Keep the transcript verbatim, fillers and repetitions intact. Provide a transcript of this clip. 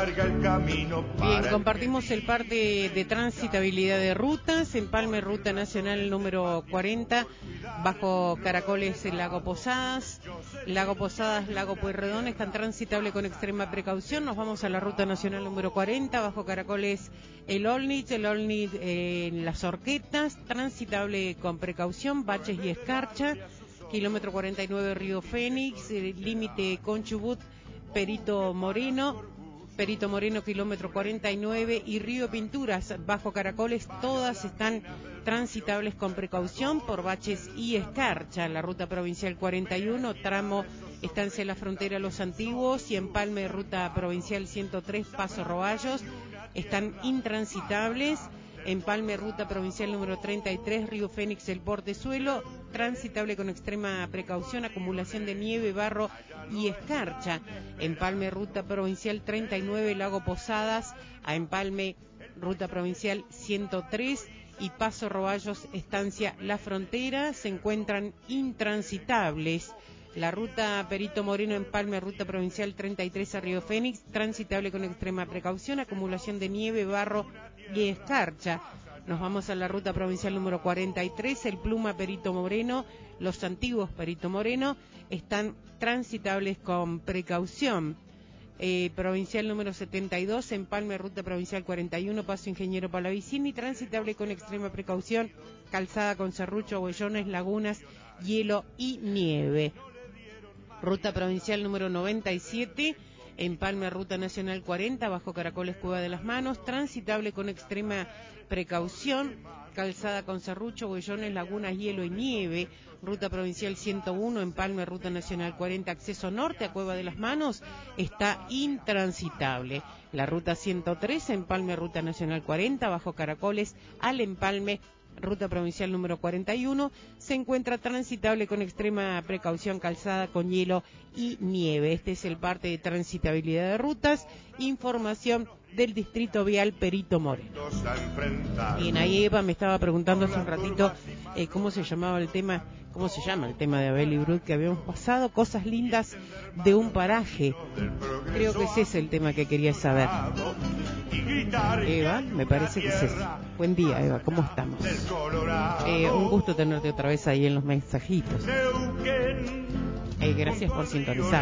larga el camino para Bien, compartimos el parte de transitabilidad de rutas. Empalme, ruta nacional número cuarenta, bajo Caracoles, el Lago Posadas. Lago Posadas, Lago Pueyrredón están transitables con extrema precaución. Nos vamos a la ruta nacional número cuarenta, bajo Caracoles, el Olnich, el Olnich eh, en Las Horquetas, transitable con precaución, baches y escarcha. Kilómetro cuarenta y nueve, Río Fénix, eh, límite con Chubut, Perito Moreno, Perito Moreno, kilómetro cuarenta y nueve, y Río Pinturas, bajo Caracoles, todas están transitables con precaución por baches y escarcha. La ruta provincial cuarenta y uno, tramo Estancia La Frontera Los Antiguos, y Empalme, ruta provincial ciento tres, Paso Roballos, están intransitables. Empalme, ruta provincial número treinta y tres, Río Fénix, el Portezuelo, transitable con extrema precaución, acumulación de nieve, barro y escarcha. Empalme, ruta provincial treinta y nueve, Lago Posadas, a Empalme, ruta provincial ciento tres, y Paso Roballos, Estancia La Frontera, se encuentran intransitables. La ruta Perito Moreno, Empalme, ruta provincial treinta y tres, a Río Fénix, transitable con extrema precaución, acumulación de nieve, barro y escarcha. Nos vamos a la ruta provincial número cuarenta y tres, el Pluma, Perito Moreno, los antiguos Perito Moreno, están transitables con precaución. Eh, provincial número setenta y dos, Empalme, ruta provincial cuarenta y uno, Paso Ingeniero Palavicini, transitable con extrema precaución, calzada con serrucho, huellones, lagunas, hielo y nieve. Ruta provincial número noventa y siete, Empalme, ruta nacional cuarenta, bajo Caracoles, Cueva de las Manos, transitable con extrema precaución, calzada con serrucho, huellones, lagunas, hielo y nieve. Ruta provincial ciento uno, Empalme, ruta nacional cuarenta, acceso norte a Cueva de las Manos, está intransitable. La ruta ciento tres, Empalme, ruta nacional cuarenta, bajo Caracoles, al Empalme, ruta provincial número cuarenta y uno, se encuentra transitable con extrema precaución, calzada con hielo y nieve. Este es el parte de transitabilidad de rutas. Información del Distrito Vial Perito Moreno. Bien, ahí Eva me estaba preguntando hace un ratito eh, cómo se llamaba el tema, cómo se llama el tema de Abel y Brut que habíamos pasado, cosas lindas de un paraje. Creo que ese es el tema que quería saber. Eva, me parece que es ese. Buen día, Eva, ¿cómo estamos? Eh, un gusto tenerte otra vez ahí en los mensajitos. Eh, gracias por sintonizar.